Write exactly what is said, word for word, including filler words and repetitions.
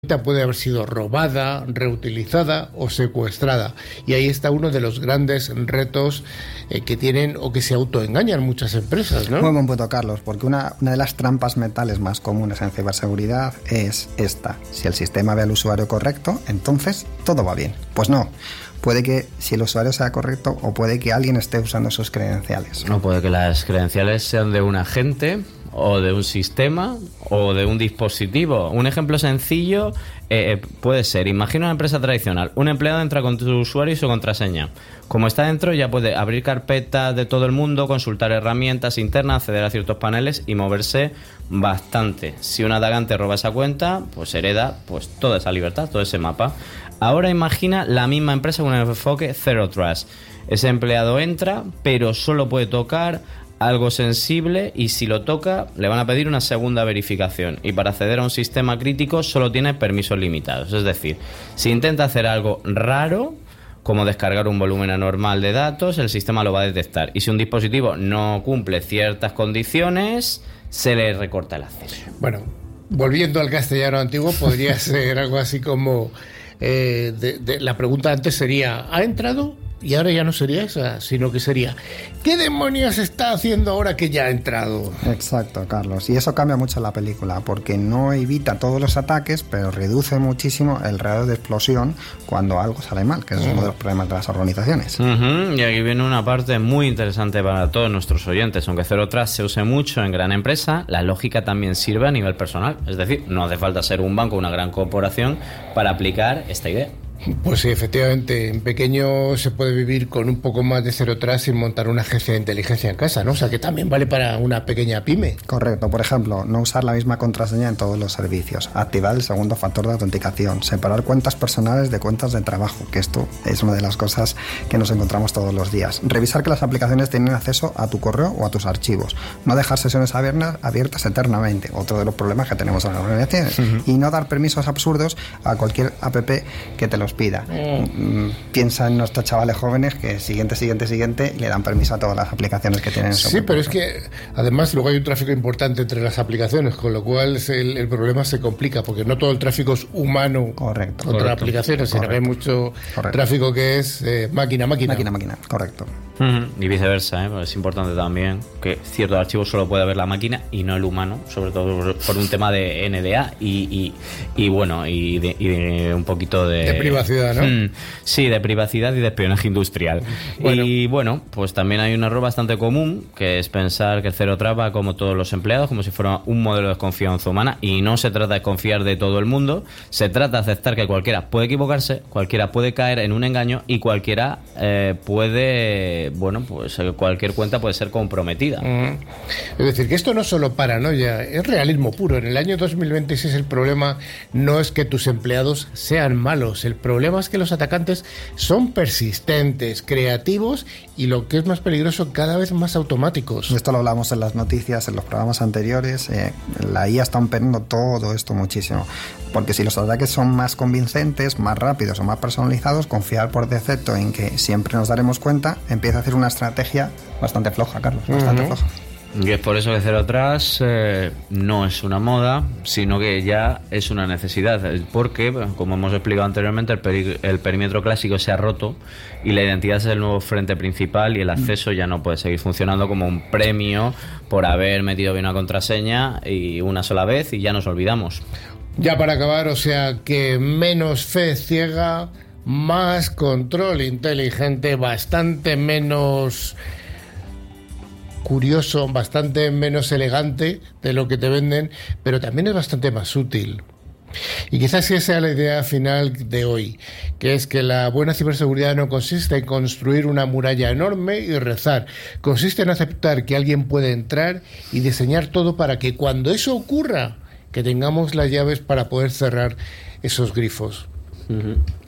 puede haber sido robada, reutilizada o secuestrada. Y ahí está uno de los grandes retos eh, que tienen o que se autoengañan muchas empresas, ¿no? Muy buen punto, Carlos, porque una, una de las trampas mentales más comunes en ciberseguridad es esta. Si el sistema ve al usuario correcto, entonces todo va bien. Pues no. Puede que si el usuario sea correcto o puede que alguien esté usando sus credenciales. No, puede que las credenciales sean de un agente o de un sistema o de un dispositivo. Un ejemplo sencillo eh, puede ser, imagina una empresa tradicional, un empleado entra con tu usuario y su contraseña. Como está dentro, ya puede abrir carpetas de todo el mundo, consultar herramientas internas, acceder a ciertos paneles y moverse bastante. Si un atacante roba esa cuenta, pues hereda pues toda esa libertad, todo ese mapa. Ahora imagina la misma empresa con un enfoque Zero Trust. Ese empleado entra, pero solo puede tocar algo sensible y si lo toca le van a pedir una segunda verificación, y para acceder a un sistema crítico solo tiene permisos limitados. Es decir, si intenta hacer algo raro como descargar un volumen anormal de datos, el sistema lo va a detectar, y si un dispositivo no cumple ciertas condiciones se le recorta el acceso. Bueno, volviendo al castellano antiguo, podría ser algo así como eh, de, de, la pregunta antes sería, ¿ha entrado? Y ahora ya no sería esa, sino que sería, ¿qué demonios está haciendo ahora que ya ha entrado? Exacto, Carlos. Y eso cambia mucho la película, porque no evita todos los ataques, pero reduce muchísimo el radio de explosión cuando algo sale mal, que es uno de los problemas de las organizaciones. Uh-huh. Y aquí viene una parte muy interesante para todos nuestros oyentes. Aunque Zero Trust se use mucho en gran empresa, la lógica también sirve a nivel personal. Es decir, no hace falta ser un banco o una gran corporación para aplicar esta idea. Pues sí, efectivamente, en pequeño se puede vivir con un poco más de Zero Trust sin montar una agencia de inteligencia en casa, ¿no? O sea, que también vale para una pequeña pyme. Correcto. Por ejemplo, no usar la misma contraseña en todos los servicios, activar el segundo factor de autenticación, separar cuentas personales de cuentas de trabajo, que esto es una de las cosas que nos encontramos todos los días. Revisar que las aplicaciones tienen acceso a tu correo o a tus archivos. No dejar sesiones abiertas, abiertas eternamente, otro de los problemas que tenemos en las organizaciones. Uh-huh. Y no dar permisos absurdos a cualquier app que te los pida. Mm. Piensa en nuestros chavales jóvenes que siguiente, siguiente, siguiente le dan permiso a todas las aplicaciones que tienen en su Sí, pero es que además luego hay un tráfico importante entre las aplicaciones, con lo cual el, el problema se complica, porque no todo el tráfico es humano. Correcto. Contra Correcto. aplicaciones, sino que hay mucho Correcto. tráfico que es eh, máquina, máquina. Máquina, máquina, correcto. Uh-huh. Y viceversa, ¿eh? Pues es importante también que ciertos archivos solo puede ver la máquina y no el humano, sobre todo por un tema de N D A y, y, y bueno, y de, y de un poquito de... De privacidad, ¿no? Mm, sí, de privacidad y de espionaje industrial. Bueno. Y bueno, pues también hay un error bastante común, que es pensar que el Zero Trust va como todos los empleados, como si fuera un modelo de confianza humana, y no se trata de confiar de todo el mundo, se trata de aceptar que cualquiera puede equivocarse, cualquiera puede caer en un engaño y cualquiera eh, puede... bueno, pues cualquier cuenta puede ser comprometida. Mm. Es decir, que esto no es solo paranoia, es realismo puro. En el año dos mil veintiséis el problema no es que tus empleados sean malos, el problema es que los atacantes son persistentes, creativos y, lo que es más peligroso, cada vez más automáticos. Esto lo hablamos en las noticias, en los programas anteriores. Eh, la I A está ampliando todo esto muchísimo. Porque si los ataques son más convincentes, más rápidos o más personalizados, confiar por defecto en que siempre nos daremos cuenta empieza a hacer una estrategia bastante floja, Carlos, bastante uh-huh. floja. Y es por eso que Zero Trust eh, no es una moda, sino que ya es una necesidad, porque, como hemos explicado anteriormente, el, peri- el perímetro clásico se ha roto y la identidad es el nuevo frente principal, y el acceso ya no puede seguir funcionando como un premio por haber metido bien una contraseña y una sola vez y ya nos olvidamos. Ya para acabar, o sea que menos fe ciega, más control inteligente, bastante menos curioso, bastante menos elegante de lo que te venden, pero también es bastante más útil. Y quizás esa sea la idea final de hoy, que es que la buena ciberseguridad no consiste en construir una muralla enorme y rezar, consiste en aceptar que alguien puede entrar y diseñar todo para que cuando eso ocurra, que tengamos las llaves para poder cerrar esos grifos. Uh-huh.